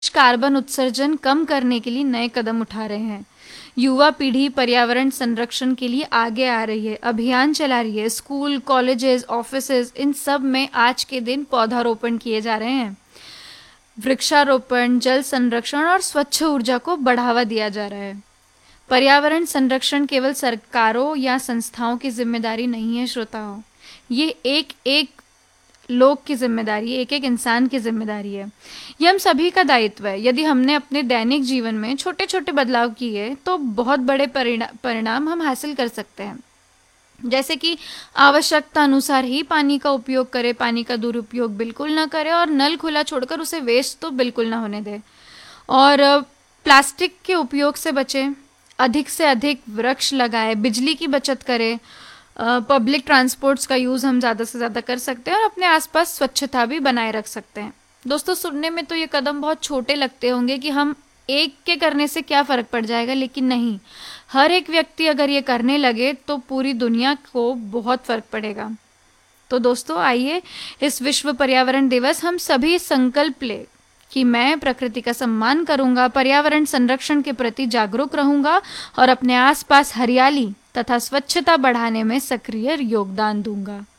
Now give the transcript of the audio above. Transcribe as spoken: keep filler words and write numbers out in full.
Carbon उत्सर्जन कम करने के लिए नए कदम उठा रहे हैं। युवा पीढ़ी पर्यावरण संरक्षण के लिए आगे आ रही है, अभियान चला रही है। स्कूल, कॉलेजेस, ऑफिसेज, इन सब में आज के दिन पौधारोपण किए जा रहे हैं। वृक्षारोपण, जल संरक्षण और स्वच्छ ऊर्जा को बढ़ावा दिया जा रहा है। पर्यावरण संरक्षण केवल सरकारों या संस्थाओं की जिम्मेदारी नहीं है श्रोताओं, ये एक एक लोग की जिम्मेदारी है, एक एक इंसान की जिम्मेदारी है। ये हम सभी का दायित्व है। यदि हमने अपने दैनिक जीवन में छोटे छोटे बदलाव किए तो बहुत बड़े परिणा, परिणाम हम हासिल कर सकते हैं। जैसे कि आवश्यकता अनुसार ही पानी का उपयोग करें, पानी का दुरुपयोग बिल्कुल ना करें और नल खुला छोड़कर उसे वेस्ट तो बिल्कुल ना होने दें। और प्लास्टिक के उपयोग से बचें, अधिक से अधिक वृक्ष लगाएं, बिजली की बचत करें, पब्लिक ट्रांसपोर्ट्स का यूज़ हम ज़्यादा से ज़्यादा कर सकते हैं और अपने आसपास स्वच्छता भी बनाए रख सकते हैं। दोस्तों, सुनने में तो ये कदम बहुत छोटे लगते होंगे कि हम एक के करने से क्या फ़र्क पड़ जाएगा, लेकिन नहीं, हर एक व्यक्ति अगर ये करने लगे तो पूरी दुनिया को बहुत फ़र्क पड़ेगा। तो दोस्तों, आइए इस विश्व पर्यावरण दिवस हम सभी संकल्प ले कि मैं प्रकृति का सम्मान करूंगा, पर्यावरण संरक्षण के प्रति जागरूक रहूंगा और अपने आसपास हरियाली तथा स्वच्छता बढ़ाने में सक्रिय योगदान दूंगा।